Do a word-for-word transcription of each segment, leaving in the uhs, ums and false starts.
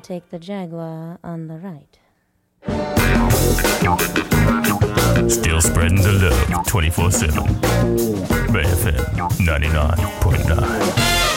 take the Jaguar on the right. Still spreading the love twenty-four seven. Bay F M ninety-nine point nine.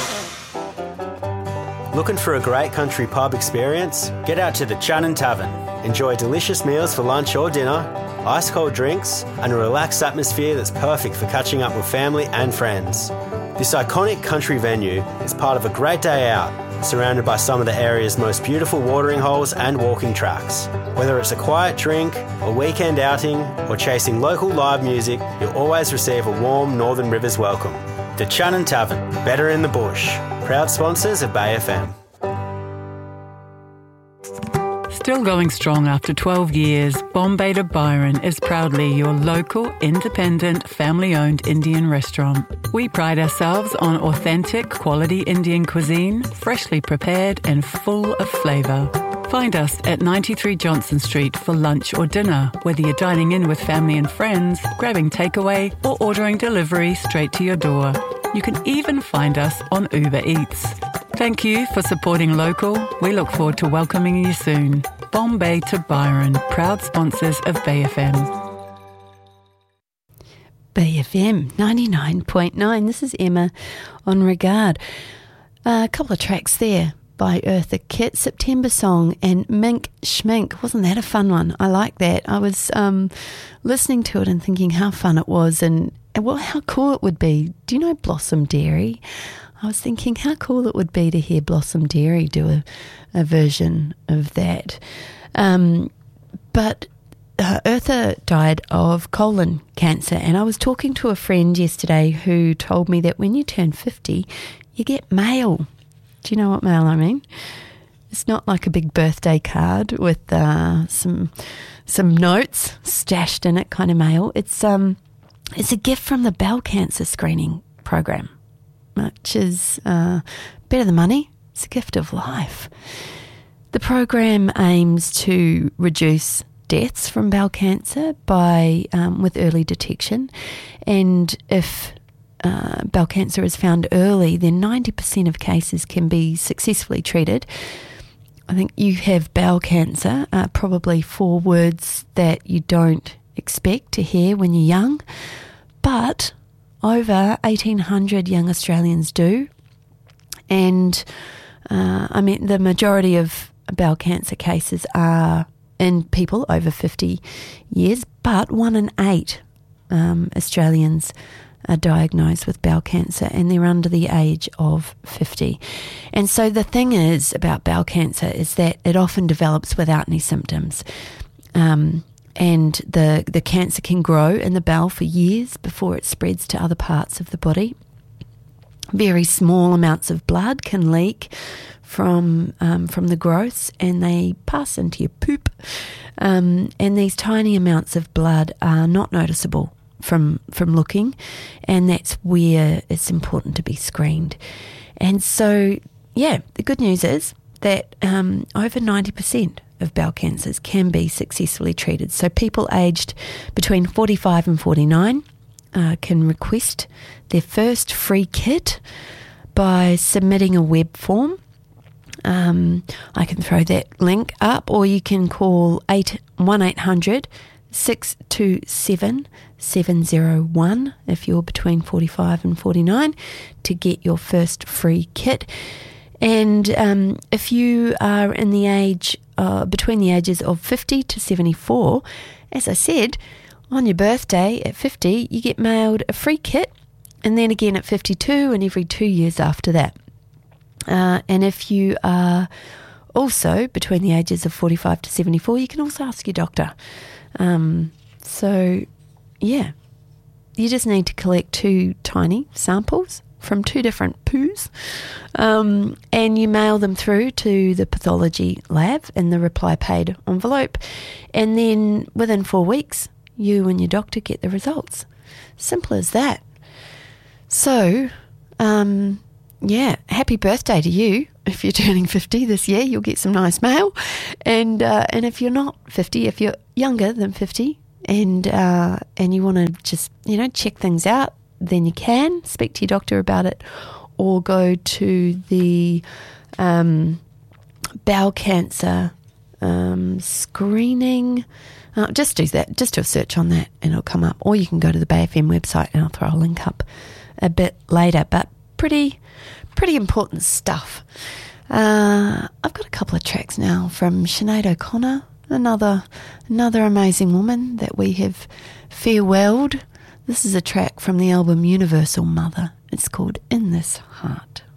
Looking for a great country pub experience? Get out to the Channon Tavern. Enjoy delicious meals for lunch or dinner, ice-cold drinks, and a relaxed atmosphere that's perfect for catching up with family and friends. This iconic country venue is part of a great day out, surrounded by some of the area's most beautiful watering holes and walking tracks. Whether it's a quiet drink, a weekend outing, or chasing local live music, you'll always receive a warm Northern Rivers welcome. The Channon Tavern, better in the bush. Proud sponsors of Bay F M. Still going strong after twelve years, Bombay to Byron is proudly your local, independent, family-owned Indian restaurant. We pride ourselves on authentic, quality Indian cuisine, freshly prepared and full of flavour. Find us at ninety-three Johnson Street for lunch or dinner, whether you're dining in with family and friends, grabbing takeaway or ordering delivery straight to your door. You can even find us on Uber Eats. Thank you for supporting local. We look forward to welcoming you soon. Bombay to Byron, proud sponsors of Bay F M. Bay F M ninety-nine point nine. This is Emma on Regard. Uh, a couple of tracks there by Eartha Kitt, September Song and Mink Schmink. Wasn't that a fun one? I like that. I was um, listening to it and thinking how fun it was and, and well, how cool it would be. Do you know Blossom Dairy? I was thinking how cool it would be to hear Blossom Dairy do a, a version of that. Um, but uh, Eartha died of colon cancer, and I was talking to a friend yesterday who told me that when you turn fifty, you get mail. Do you know what mail I mean? It's not like a big birthday card with uh, some some notes stashed in it kind of mail. It's um it's a gift from the bowel cancer screening program, which is uh, better than money. It's a gift of life. The program aims to reduce deaths from bowel cancer by um, with early detection, and if uh, bowel cancer is found early, then ninety percent of cases can be successfully treated. I think you have bowel cancer, uh, probably four words that you don't expect to hear when you're young, but over eighteen hundred young Australians do. And uh, I mean, the majority of bowel cancer cases are in people over fifty years, but one in eight um, Australians are diagnosed with bowel cancer, and they're under the age of fifty. And so the thing is about bowel cancer is that it often develops without any symptoms. Um, and the, the cancer can grow in the bowel for years before it spreads to other parts of the body. Very small amounts of blood can leak from um, from the growths, and they pass into your poop. Um, and these tiny amounts of blood are not noticeable from from looking, and that's where it's important to be screened. And so, yeah, the good news is that um, over ninety percent of bowel cancers can be successfully treated. So people aged between forty-five and forty-nine uh, can request their first free kit by submitting a web form. Um, I can throw that link up, or you can call one eight hundred six two seven seven zero one if you're between forty-five and forty-nine to get your first free kit. And um, if you are in the age uh, between the ages of fifty to seventy-four, as I said, on your birthday at fifty, you get mailed a free kit, and then again at fifty-two and every two years after that. Uh, and if you are also between the ages of forty-five to seventy-four, you can also ask your doctor. Um, so, yeah, you just need to collect two tiny samples from two different poos, um, and you mail them through to the pathology lab in the reply paid envelope, and then within four weeks, you and your doctor get the results. Simple as that. So, um, yeah, happy birthday to you. If you're turning fifty this year, you'll get some nice mail. And uh, and if you're not fifty, if you're younger than fifty and uh, and you want to just, you know, check things out, then you can speak to your doctor about it, or go to the um, bowel cancer um, screening. Uh, just do that. Just do a search on that and it'll come up. Or you can go to the Bay F M website and I'll throw a link up a bit later. But pretty, pretty important stuff. Uh, I've got a couple of tracks now from Sinead O'Connor, another another amazing woman that we have farewelled. This is a track from the album Universal Mother. It's called In This Heart.